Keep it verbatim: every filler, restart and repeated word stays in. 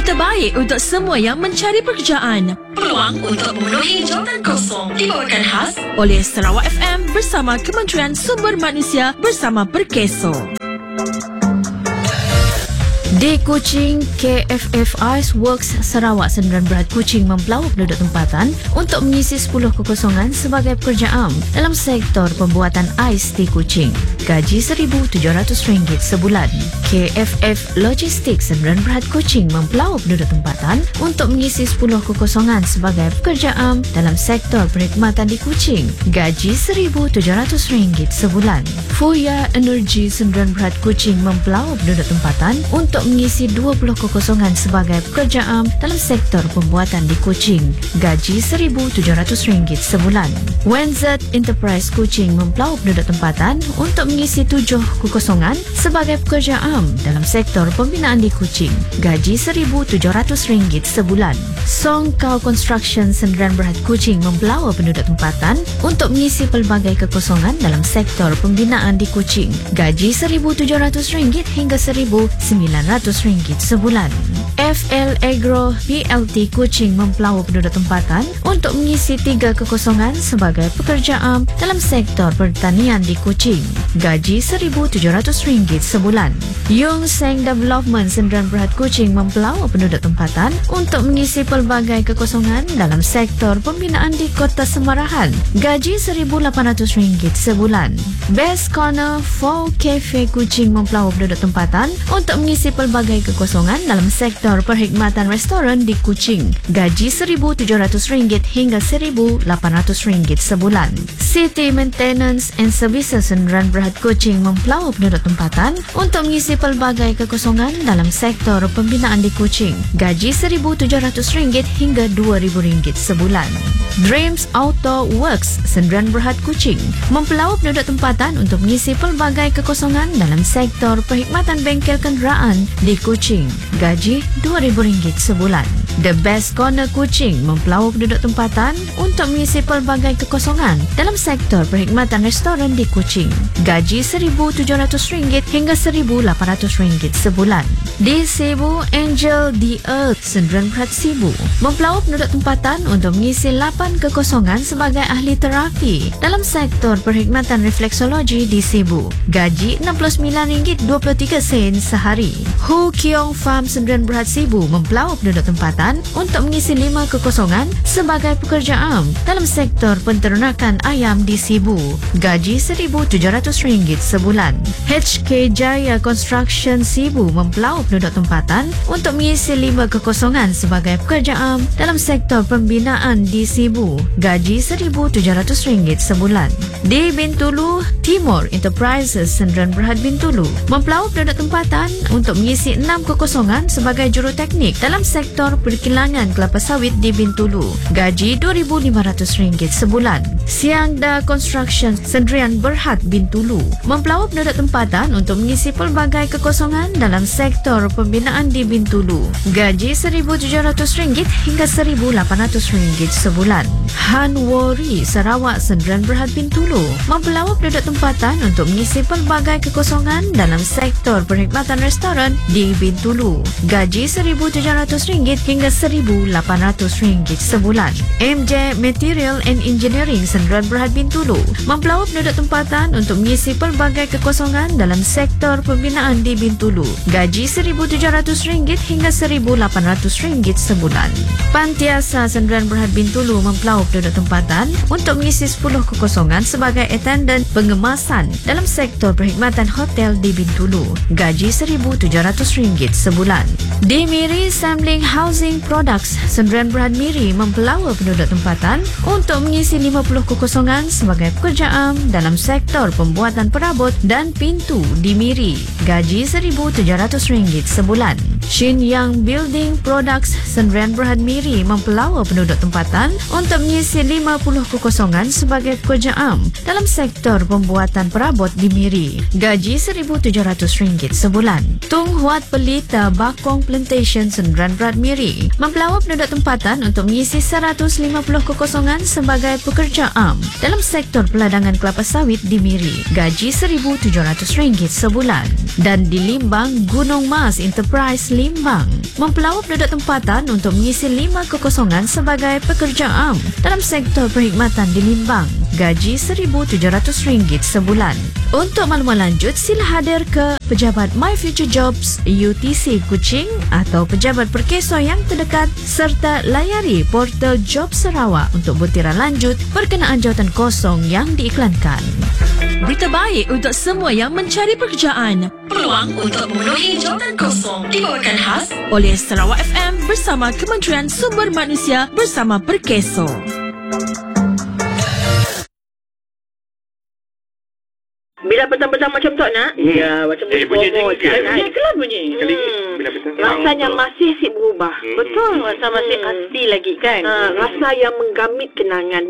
terbaik untuk semua yang mencari pekerjaan. Peluang untuk memenuhi jawatan kosong dibawakan khas oleh Sarawak F M bersama Kementerian Sumber Manusia bersama Perkeso. Di Kuching, K F F Ice Works Sarawak Sdn Bhd Kuching mempelawak penduduk tempatan untuk mengisi sepuluh kekosongan sebagai pekerja am dalam sektor pembuatan ais di Kuching. Gaji seribu tujuh ratus ringgit sebulan. K F F Logistics Sdn Bhd Kuching mempelawak penduduk tempatan untuk mengisi sepuluh kekosongan sebagai pekerja am dalam sektor perkhidmatan di Kuching. Gaji seribu tujuh ratus ringgit sebulan. Fuya Energy Sdn Bhd Kuching mempelawak penduduk tempatan untuk mengisi dua puluh kekosongan sebagai pekerja am dalam sektor pembuatan di Kuching. Gaji seribu tujuh ratus ringgit sebulan. Wenzet Enterprise Kuching mempelawak penduduk tempatan untuk mengisi tujuh kekosongan sebagai pekerja am dalam sektor pembinaan di Kuching. Gaji seribu tujuh ratus ringgit sebulan. Song Kau Construction Sdn Bhd Kuching mempelawak penduduk tempatan untuk mengisi pelbagai kekosongan dalam sektor pembinaan di Kuching. Gaji seribu tujuh ratus ringgit hingga seribu sembilan ratus ringgit sebulan. F L Agro P L T Kuching mempelawak penduduk tempatan untuk mengisi tiga kekosongan sebagai pekerja am dalam sektor pertanian di Kuching. Gaji seribu tujuh ratus ringgit sebulan. Yung Seng Development Sdn Bhd Kuching mempelawak penduduk tempatan untuk mengisi pelbagai kekosongan dalam sektor pembinaan di Kota Semarahan. Gaji seribu lapan ratus ringgit sebulan. Best Corner Fall Cafe Kuching mempelawak penduduk tempatan untuk mengisi pelbagai kekosongan dalam sektor perkhidmatan restoran di Kuching. Gaji seribu tujuh ratus ringgit hingga seribu lapan ratus ringgit sebulan. City Maintenance and Services Sdn Bhd Kuching mempelawak penduduk tempatan untuk mengisi pelbagai kekosongan dalam sektor pembinaan di Kuching. Gaji seribu tujuh ratus ringgit hingga dua ribu ringgit sebulan. Dreams Auto Works Sdn Bhd Kuching mempelawak penduduk tempatan untuk mengisi pelbagai kekosongan dalam sektor perkhidmatan bengkel kenderaan di Kuching. Gaji dua ribu ringgit sebulan. The Best Corner Kuching mempelawak penduduk tempatan untuk mengisi pelbagai kekosongan dalam sektor perkhidmatan restoran di Kuching. Gaji seribu tujuh ratus ringgit hingga seribu lapan ratus ringgit sebulan. Di Cebu, Angel The Earth Sdn Bhd Cebu mempelawak penduduk tempatan untuk mengisi lapan kekosongan sebagai ahli terapi dalam sektor perkhidmatan refleksologi di Cebu. Gaji enam puluh sembilan ringgit dua puluh tiga sen sehari. Hu Kiong Farm Sdn Bhd Cebu mempelawak penduduk tempatan untuk mengisi lima kekosongan sebagai pekerja am dalam sektor penternakan ayam di Cebu. Gaji seribu tujuh ratus ringgit sebulan. H K Jaya Construction Cebu mempelawak penduduk tempatan untuk mengisi lima kekosongan sebagai pekerja am dalam sektor pembinaan di Cebu. Gaji seribu tujuh ratus ringgit sebulan. Di Bintulu, Timur Enterprises Sdn Bhd Bintulu mempelawak penduduk tempatan untuk mengisi enam kekosongan sebagai juruteknik dalam sektor perkilangan kelapa sawit di Bintulu. Gaji dua ribu lima ratus ringgit sebulan. Siangda Construction Sdn Bhd Bintulu mempelawak penduduk tempatan untuk mengisi pelbagai kekosongan dalam sektor pembinaan di Bintulu. Gaji seribu tujuh ratus ringgit hingga seribu lapan ratus ringgit sebulan. Han Wori Sarawak Sdn Bhd Bintulu mempelawak penduduk tempatan untuk mengisi pelbagai kekosongan dalam sektor perkhidmatan restoran di Bintulu. Gaji seribu tujuh ratus ringgit hingga seribu lapan ratus ringgit sebulan. M J Material and Engineering Sdn Bhd Bintulu mempelawak penduduk tempatan untuk mengisi pelbagai kekosongan dalam sektor pembinaan di Bintulu. Gaji seribu tujuh ratus ringgit hingga seribu lapan ratus ringgit sebulan. Pantiasa Sdn Bhd Bintulu mempelawak penduduk tempatan untuk mengisi sepuluh kekosongan sebagai attendant pengemasan dalam sektor perkhidmatan hotel di Bintulu. Gaji seribu tujuh ratus ringgit sebulan. Di Miri Sampling Housing Products Sdn Bhd Miri mempelawak penduduk tempatan untuk mengisi lima puluh kekosongan sebagai pekerja am dalam sektor pembuatan perabot dan pintu di Miri. Gaji seribu tujuh ratus ringgit sebulan. Shin Yang Building Products Sdn Bhd Miri mempelawak penduduk tempatan untuk mengisi lima puluh kekosongan sebagai pekerja am dalam sektor pembuatan perabot di Miri. Gaji seribu tujuh ratus ringgit sebulan. Tung Huat Pelita Bakong Plantation Sdn Bhd Miri mempelawak penduduk tempatan untuk mengisi seratus lima puluh kekosongan sebagai pekerja am dalam sektor peladangan kelapa sawit di Miri. Gaji seribu tujuh ratus ringgit sebulan. Dan di Limbang, Gunung Mas Enterprise Limbang. Mempelawak penduduk tempatan untuk mengisi lima kekosongan sebagai pekerja am dalam sektor perkhidmatan di Limbang. Gaji seribu tujuh ratus ringgit sebulan. Untuk maklumat lanjut, sila hadir ke Pejabat My Future Jobs U T C Kuching atau Pejabat Perkeso yang terdekat serta layari portal Job Sarawak untuk butiran lanjut berkenaan jawatan kosong yang diiklankan. Berita baik untuk semua yang mencari pekerjaan. Peluang untuk memenuhi jawatan kosong dibawakan khas oleh Sarawak F M bersama Kementerian Sumber Manusia bersama Perkeso. Bila petang-petang macam tu nak? Ya, macam Eh, bunyi je ke? Naik kelas bunyi. Sekali Hmm. bila petang. Rasanya masih si berubah. Hmm. Betul. Rasa masih asli lagi kan. Ha, rasa yang menggamit kenangan.